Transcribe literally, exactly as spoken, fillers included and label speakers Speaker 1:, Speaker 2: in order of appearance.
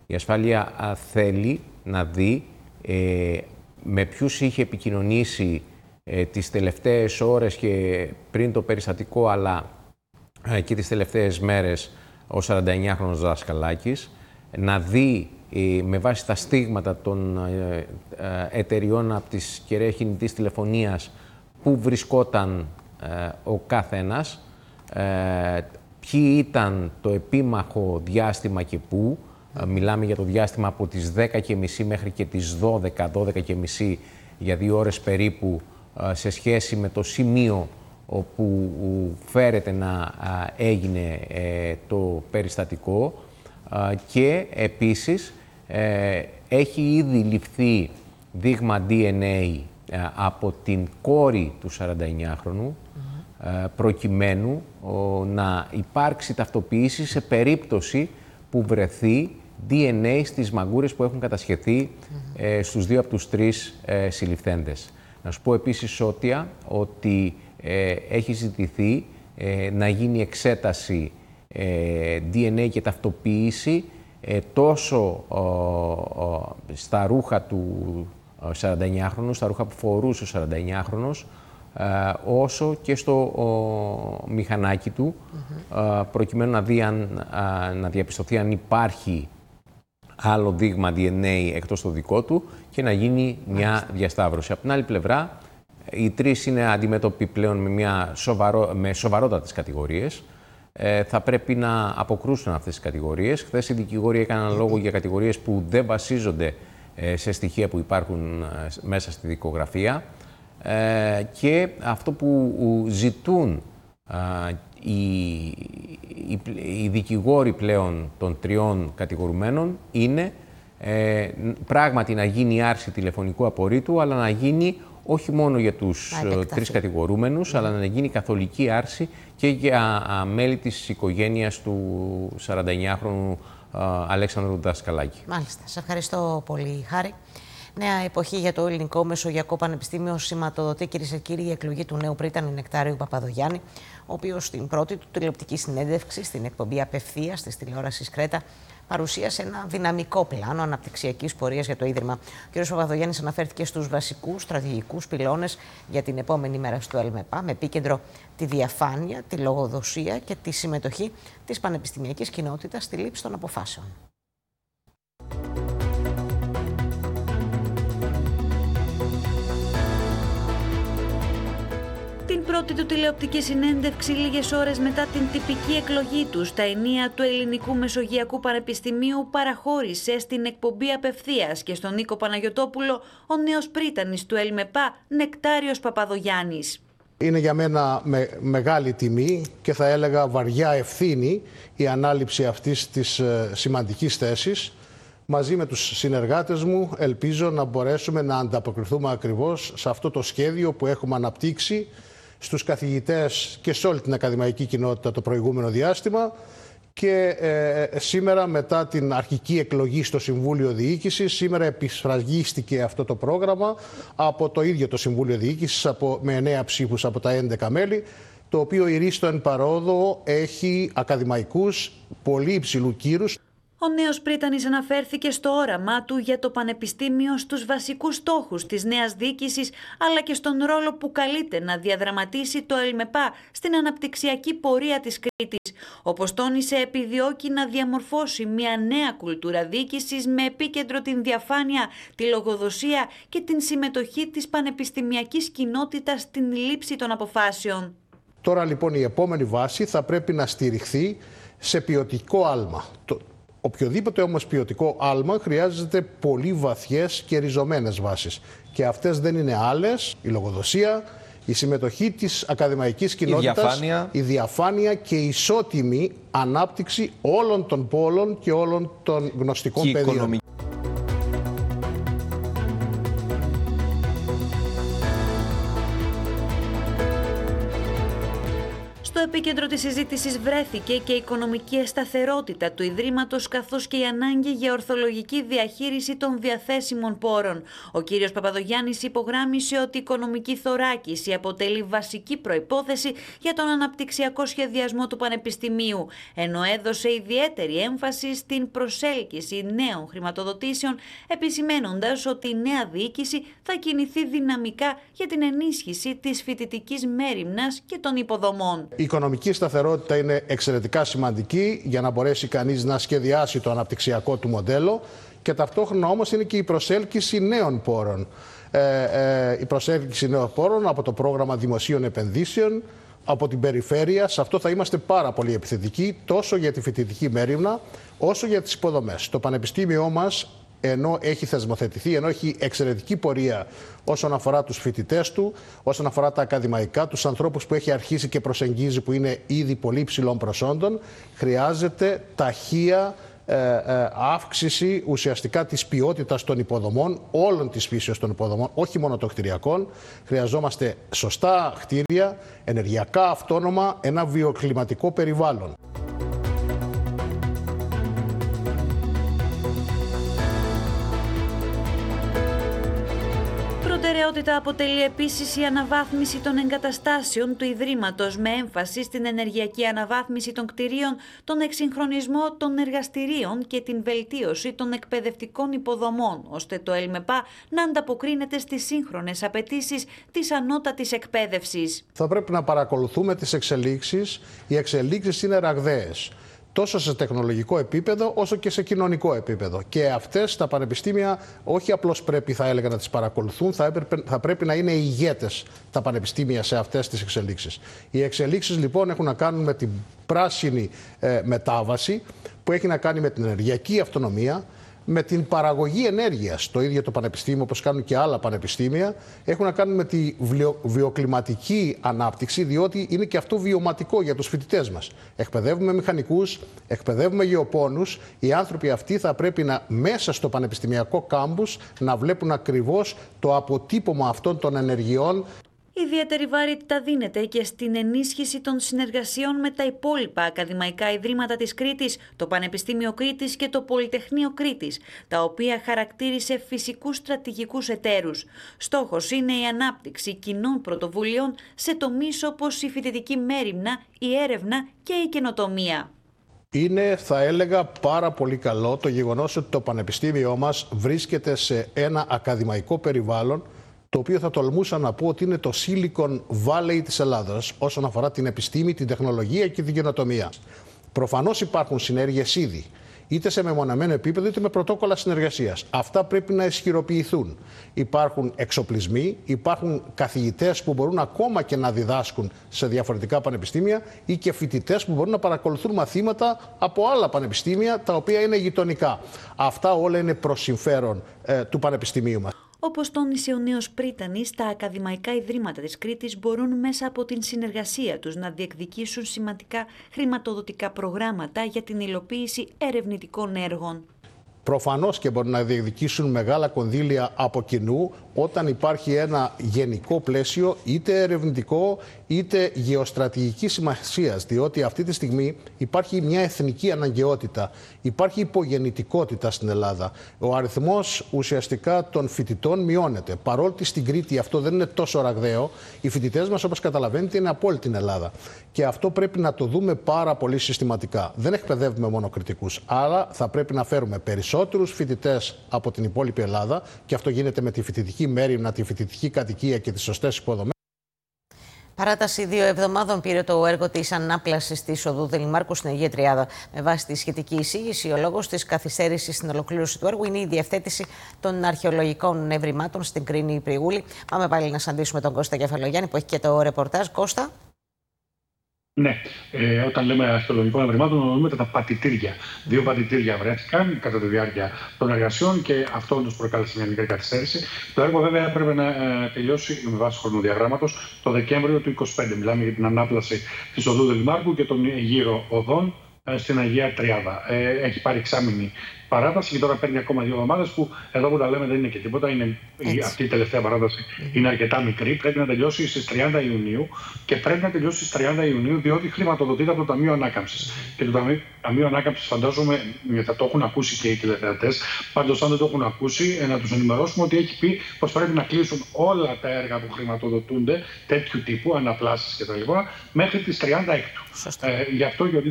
Speaker 1: Η ασφάλεια α, θέλει να δει ε, με ποιους είχε επικοινωνήσει ε, τις τελευταίες ώρες και πριν το περιστατικό, αλλά ε, και τις τελευταίες μέρες ο σαρανταεννιάχρονος Δασκαλάκης, να δει ε, με βάση τα στίγματα των ε, ε, εταιριών από τις κεραίες κινητής τηλεφωνίας πού βρισκόταν ε, ο καθένας, ε, ποιοι ήταν το επίμαχο διάστημα και πού. Ε, μιλάμε για το διάστημα από τις δέκα και μισή μέχρι και τις δώδεκα, δώδεκα και μισή, για δύο ώρες περίπου, ε, σε σχέση με το σημείο όπου φέρεται να έγινε ε, το περιστατικό, ε, και επίσης ε, έχει ήδη ληφθεί δείγμα ντι εν έι ε, από την κόρη του σαρανταεννιάχρονου, mm-hmm. ε, προκειμένου ο, να υπάρξει ταυτοποίηση σε περίπτωση που βρεθεί ντι εν έι στις μαγκούρες που έχουν κατασχεθεί mm-hmm. ε, στους δύο από τους τρεις ε, συλληφθέντες. Να σου πω επίσης, Σώτια, ότι ε, έχει ζητηθεί ε, να γίνει εξέταση ε, ντι εν έι και ταυτοποίηση ε, τόσο ο, ο, στα ρούχα του σαρανταεννιάχρονου, στα ρούχα που φορούσε ο σαρανταεννιάχρονος, ε, όσο και στο ο, μηχανάκι του, mm-hmm. ε, προκειμένου να, δει αν, α, να διαπιστωθεί αν υπάρχει άλλο δείγμα ντι εν έι εκτός το δικό του και να γίνει μια διασταύρωση. Από την άλλη πλευρά, οι τρεις είναι αντιμέτωποι πλέον με, μια σοβαρό, με σοβαρότατες κατηγορίες. Ε, θα πρέπει να αποκρούσουν αυτές τις κατηγορίες. Χθες οι δικηγόροι έκαναν λόγο για κατηγορίες που δεν βασίζονται ε, σε στοιχεία που υπάρχουν ε, μέσα στη δικογραφία. Ε, και αυτό που ζητούν ε, οι, οι, οι δικηγόροι πλέον των τριών κατηγορουμένων είναι ε, πράγματι να γίνει άρση τηλεφωνικού απορρίτου, αλλά να γίνει όχι μόνο για τους τρεις κατηγορούμενους, mm. αλλά να γίνει καθολική άρση και για α, μέλη της οικογένειας του σαρανταεννιάχρονου α, Αλέξανδρου Δασκαλάκη.
Speaker 2: Μάλιστα. Σε ευχαριστώ πολύ, Χάρη. Νέα εποχή για το Ελληνικό Μεσογειακό Πανεπιστήμιο σηματοδοτεί, κυρίες και κύριοι, η εκλογή του νέου πρίτανη Νεκτάριου Παπαδογιάννη, ο οποίος στην πρώτη του τηλεοπτική συνέντευξη στην εκπομπή Απευθείας της τηλεόρασης Κρέτα παρουσίασε ένα δυναμικό πλάνο αναπτυξιακής πορείας για το Ίδρυμα. Ο κ. Παπαδογιάννης αναφέρθηκε στους βασικούς στρατηγικούς πυλώνες για την επόμενη μέρα του ΕΛΜΕΠΑ, με επίκεντρο τη διαφάνεια, τη λογοδοσία και τη συμμετοχή της πανεπιστημιακής κοινότητας στη λήψη των αποφάσεων.
Speaker 3: Την πρώτη του τηλεοπτική συνέντευξη λίγες ώρες μετά την τυπική εκλογή του στα ενία του Ελληνικού Μεσογειακού Πανεπιστημίου παραχώρησε στην εκπομπή Απευθείας και στον Νίκο Παναγιωτόπουλο ο νέος πρίτανης του ΕΛΜΕΠΑ, Νεκτάριος Παπαδογιάννης.
Speaker 4: Είναι για μένα με, μεγάλη τιμή και θα έλεγα βαριά ευθύνη η ανάληψη αυτής της ε, σημαντικής θέσης. Μαζί με τους συνεργάτες μου ελπίζω να μπορέσουμε να ανταποκριθούμε ακριβώς σε αυτό το σχέδιο που έχουμε αναπτύξει στους καθηγητές και σε όλη την ακαδημαϊκή κοινότητα το προηγούμενο διάστημα και ε, σήμερα, μετά την αρχική εκλογή στο Συμβούλιο Διοίκησης, σήμερα επισφραγίστηκε αυτό το πρόγραμμα από το ίδιο το Συμβούλιο Διοίκησης από, με εννέα ψήφους από τα έντεκα μέλη, το οποίο ηρίστο εν παρόδο έχει ακαδημαϊκούς πολύ υψηλού κύρους.
Speaker 3: Ο νέος πρίτανης αναφέρθηκε στο όραμά του για το Πανεπιστήμιο, στους βασικούς στόχους της νέας διοίκησης, αλλά και στον ρόλο που καλείται να διαδραματίσει το ΕΛΜΕΠΑ στην αναπτυξιακή πορεία της Κρήτης. Όπως τόνισε, επιδιώκει να διαμορφώσει μια νέα κουλτούρα διοίκησης με επίκεντρο την διαφάνεια, τη λογοδοσία και την συμμετοχή της πανεπιστημιακής κοινότητας στην λήψη των αποφάσεων.
Speaker 4: Τώρα λοιπόν η επόμενη βάση θα πρέπει να στηριχθεί σε ποιοτικό άλμα. Οποιοδήποτε όμως ποιοτικό άλμα χρειάζεται πολύ βαθιές και ριζωμένες βάσεις. Και αυτές δεν είναι άλλες, η λογοδοσία, η συμμετοχή της ακαδημαϊκής κοινότητας, η διαφάνεια, η διαφάνεια και η ισότιμη ανάπτυξη όλων των πόλων και όλων των γνωστικών πεδίων.
Speaker 3: Στο επίκεντρο της συζήτησης βρέθηκε και η οικονομική σταθερότητα του Ιδρύματος, καθώς και η ανάγκη για ορθολογική διαχείριση των διαθέσιμων πόρων. Ο κύριος Παπαδογιάννης υπογράμμισε ότι η οικονομική θωράκιση αποτελεί βασική προϋπόθεση για τον αναπτυξιακό σχεδιασμό του Πανεπιστημίου, ενώ έδωσε ιδιαίτερη έμφαση στην προσέλκυση νέων χρηματοδοτήσεων, επισημένοντας ότι η νέα διοίκηση θα κινηθεί δυναμικά για την ενίσχυση της φοιτητικής μέριμνας και των υποδομών.
Speaker 4: Η οικονομική σταθερότητα είναι εξαιρετικά σημαντική για να μπορέσει κανείς να σχεδιάσει το αναπτυξιακό του μοντέλο και ταυτόχρονα όμως είναι και η προσέλκυση νέων πόρων. Ε, ε, η προσέλκυση νέων πόρων από το πρόγραμμα δημοσίων επενδύσεων, από την περιφέρεια. Σε αυτό θα είμαστε πάρα πολύ επιθετικοί, τόσο για τη φοιτητική μέριμνα όσο για τις υποδομές. Το Πανεπιστήμιό μας, ενώ έχει θεσμοθετηθεί, ενώ έχει εξαιρετική πορεία όσον αφορά τους φοιτητές του, όσον αφορά τα ακαδημαϊκά, τους ανθρώπους που έχει αρχίσει και προσεγγίζει, που είναι ήδη πολύ ψηλών προσόντων, χρειάζεται ταχεία ε, ε, αύξηση ουσιαστικά της ποιότητας των υποδομών, όλων της φύσεως των υποδομών, όχι μόνο των κτηριακών. Χρειαζόμαστε σωστά κτίρια, ενεργειακά αυτόνομα, ένα βιοκλιματικό περιβάλλον.
Speaker 3: Προτεραιότητα αποτελεί επίσης η αναβάθμιση των εγκαταστάσεων του Ιδρύματος, με έμφαση στην ενεργειακή αναβάθμιση των κτηρίων, τον εξυγχρονισμό των εργαστηρίων και την βελτίωση των εκπαιδευτικών υποδομών, ώστε το ΕΛΜΕΠΑ να ανταποκρίνεται στις σύγχρονες απαιτήσεις της ανώτατης εκπαίδευσης.
Speaker 4: Θα πρέπει να παρακολουθούμε τις εξελίξεις. Οι εξελίξεις είναι ραγδαίες, τόσο σε τεχνολογικό επίπεδο όσο και σε κοινωνικό επίπεδο. Και αυτές τα πανεπιστήμια όχι απλώς πρέπει, θα έλεγα, να τις παρακολουθούν, θα, έπρεπε, θα πρέπει να είναι ηγέτες τα πανεπιστήμια σε αυτές τις εξελίξεις. Οι εξελίξεις λοιπόν έχουν να κάνουν με την πράσινη ε, μετάβαση, που έχει να κάνει με την ενεργειακή αυτονομία, με την παραγωγή ενέργειας. Το ίδιο το πανεπιστήμιο, όπως κάνουν και άλλα πανεπιστήμια, έχουν να κάνουν με τη βιοκλιματική ανάπτυξη, διότι είναι και αυτό βιωματικό για τους φοιτητές μας. Εκπαιδεύουμε μηχανικούς, εκπαιδεύουμε γεωπόνους. Οι άνθρωποι αυτοί θα πρέπει να, μέσα στο πανεπιστημιακό κάμπους, να βλέπουν ακριβώς το αποτύπωμα αυτών των ενεργειών.
Speaker 3: Ιδιαίτερη βαρύτητα δίνεται και στην ενίσχυση των συνεργασιών με τα υπόλοιπα ακαδημαϊκά ιδρύματα της Κρήτης, το Πανεπιστήμιο Κρήτης και το Πολυτεχνείο Κρήτης, τα οποία χαρακτήρισε φυσικούς στρατηγικούς εταίρους. Στόχος είναι η ανάπτυξη κοινών πρωτοβουλειών σε τομείς όπως η φοιτητική μέριμνα, η έρευνα και η καινοτομία.
Speaker 4: Είναι, θα έλεγα, πάρα πολύ καλό το γεγονός ότι το Πανεπιστήμιό μας βρίσκεται σε ένα ακαδημαϊκό περιβάλλον, το οποίο θα τολμούσα να πω ότι είναι το Silicon Valley της Ελλάδας όσον αφορά την επιστήμη, την τεχνολογία και την καινοτομία. Προφανώς υπάρχουν συνέργειες ήδη, είτε σε μεμονωμένο επίπεδο είτε με πρωτόκολλα συνεργασίας. Αυτά πρέπει να ισχυροποιηθούν. Υπάρχουν εξοπλισμοί, υπάρχουν καθηγητές που μπορούν ακόμα και να διδάσκουν σε διαφορετικά πανεπιστήμια ή και φοιτητές που μπορούν να παρακολουθούν μαθήματα από άλλα πανεπιστήμια τα οποία είναι γειτονικά. Αυτά όλα είναι προς συμφέρον ε, του πανεπιστημίου μας.
Speaker 3: Όπως τόνισε ο νέος Πρίτανης, τα ακαδημαϊκά ιδρύματα της Κρήτης μπορούν μέσα από την συνεργασία τους να διεκδικήσουν σημαντικά χρηματοδοτικά προγράμματα για την υλοποίηση ερευνητικών έργων.
Speaker 4: Προφανώς και μπορούν να διεκδικήσουν μεγάλα κονδύλια από κοινού όταν υπάρχει ένα γενικό πλαίσιο, είτε ερευνητικό είτε γεωστρατηγικής σημασίας, διότι αυτή τη στιγμή υπάρχει μια εθνική αναγκαιότητα, υπάρχει υπογεννητικότητα στην Ελλάδα. Ο αριθμός ουσιαστικά των φοιτητών μειώνεται. Παρότι στην Κρήτη αυτό δεν είναι τόσο ραγδαίο, οι φοιτητές μας, όπως καταλαβαίνετε, είναι από όλη την Ελλάδα. Και αυτό πρέπει να το δούμε πάρα πολύ συστηματικά. Δεν εκπαιδεύουμε μόνο κριτικούς, άρα θα πρέπει να φέρουμε περισσότερους φοιτητές από την υπόλοιπη Ελλάδα, και αυτό γίνεται με τη φοιτητική μέριμνα, τη φοιτητική κατοικία και τις σωστές υποδομές.
Speaker 2: Παράταση δύο εβδομάδων πήρε το έργο της ανάπλασης της οδού Δελημάρκου στην Αιγαία Τριάδα. Με βάση τη σχετική εισήγηση, ο λόγος της καθυστέρησης στην ολοκλήρωση του έργου είναι η διευθέτηση των αρχαιολογικών ευρημάτων στην Κρίνη Πριούλη. Πάμε πάλι να συναντήσουμε τον Κώστα Κεφαλογιάννη που έχει και το ρεπορτάζ. Κώστα.
Speaker 5: Ναι, ε, όταν λέμε αρχαιολογικών ευρημάτων, εννοούμε τα πατητήρια. Δύο πατητήρια βρέθηκαν κατά τη διάρκεια των εργασιών και αυτό τους προκάλεσε μια μικρή καθυστέρηση. Το έργο, βέβαια, έπρεπε να ε, τελειώσει με βάση χρονοδιαγράμματος το Δεκέμβριο του είκοσι πέντε. Μιλάμε για την ανάπλαση της οδού Δελημάρκου και των γύρω οδών, στην Αγία Τριάδα. Ε, έχει πάρει εξάμηνη παράταση και τώρα παίρνει ακόμα δύο εβδομάδες που εδώ που τα λέμε δεν είναι και τίποτα. Είναι, η, αυτή η τελευταία παράταση είναι αρκετά μικρή. Πρέπει να τελειώσει στις τριάντα Ιουνίου και πρέπει να τελειώσει στις τριάντα Ιουνίου διότι χρηματοδοτείται από το Ταμείο Ανάκαμψης. Και το Ταμείο, Ταμείο Ανάκαμψης φαντάζομαι θα το έχουν ακούσει και οι τηλεθεατές. Πάντως αν δεν το έχουν ακούσει ε, να τους ενημερώσουμε ότι έχει πει πως πρέπει να κλείσουν όλα τα έργα που χρηματοδοτούνται τέτοιου τύπου, αναπλάσεις κτλ. Μέχρι τις τριάντα Έκτου. Ε, γι' αυτό